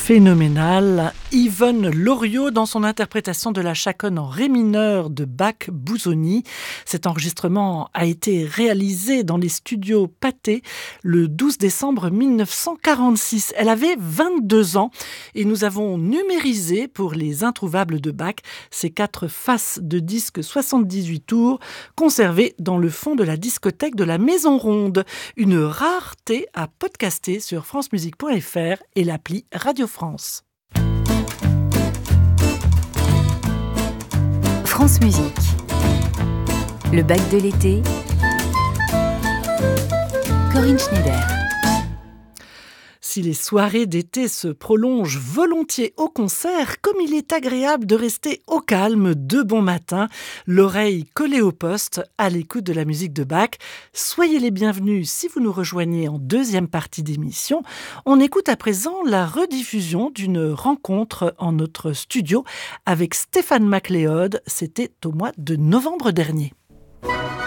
Phénoménal, Yvonne Loriot dans son interprétation de la chaconne en ré mineur de Bach-Busoni. Cet enregistrement a été réalisé dans les studios Pathé le 12 décembre 1946. Elle avait 22 ans et nous avons numérisé pour les introuvables de Bach ces 4 faces de disques 78 tours conservées dans le fond de la discothèque de la Maison Ronde. Une rareté à podcaster sur francemusique.fr et l'appli Radio France. France Musique. Le bac de l'été. Corinne Schneider. Si les soirées d'été se prolongent volontiers au concert, comme il est agréable de rester au calme de bon matin, l'oreille collée au poste, à l'écoute de la musique de Bach. Soyez les bienvenus si vous nous rejoignez en deuxième partie d'émission. On écoute à présent la rediffusion d'une rencontre en notre studio avec Stéphane MacLeod. C'était au mois de novembre dernier.